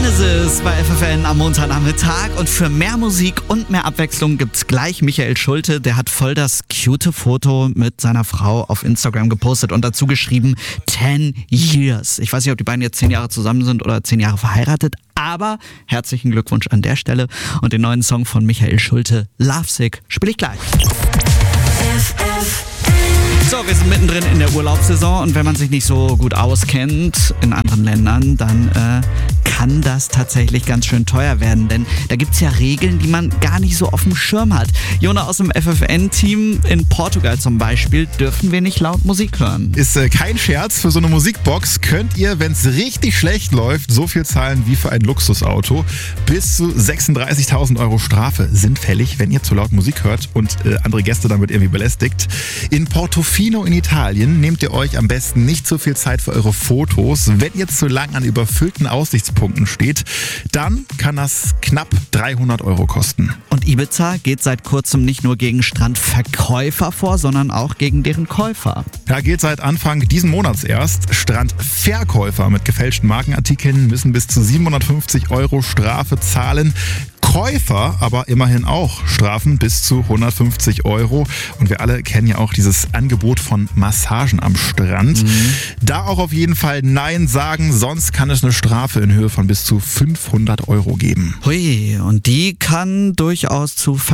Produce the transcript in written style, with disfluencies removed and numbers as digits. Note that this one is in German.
Genesis bei FFN am Montagnachmittag. Und für mehr Musik und mehr Abwechslung gibt's gleich Michael Schulte. Der hat voll das cute Foto mit seiner Frau auf Instagram gepostet und dazu geschrieben 10 Years. Ich weiß nicht, ob die beiden jetzt 10 Jahre zusammen sind oder 10 Jahre verheiratet, aber herzlichen Glückwunsch an der Stelle. Und den neuen Song von Michael Schulte, Lovesick, spiele ich gleich. So, wir sind mittendrin in der Urlaubssaison und wenn man sich nicht so gut auskennt in anderen Ländern, dann kann das tatsächlich ganz schön teuer werden, denn da gibt's ja Regeln, die man gar nicht so auf dem Schirm hat. Jona aus dem FFN-Team in Portugal zum Beispiel dürfen wir nicht laut Musik hören. Ist kein Scherz, für so eine Musikbox könnt ihr, wenn es richtig schlecht läuft, so viel zahlen wie für ein Luxusauto. Bis zu 36.000 € Strafe sind fällig, wenn ihr zu laut Musik hört und andere Gäste damit irgendwie belästigt. In Portofino in Italien nehmt ihr euch am besten nicht so viel Zeit für eure Fotos. Wenn ihr zu lang an überfüllten Aussichtspunkten steht, dann kann das knapp 300 € kosten. Und Ibiza geht seit kurzem nicht nur gegen Strandverkäufer vor, sondern auch gegen deren Käufer. Ja, geht seit Anfang diesen Monats erst. Strandverkäufer mit gefälschten Markenartikeln müssen bis zu 750 € Strafe zahlen. Käufer aber immerhin auch Strafen bis zu 150 €. Und wir alle kennen ja auch dieses Angebot von Massagen am Strand. Da auch auf jeden Fall Nein sagen, sonst kann es eine Strafe in Höhe von bis zu 500 € geben. Hui, und die kann durchaus zu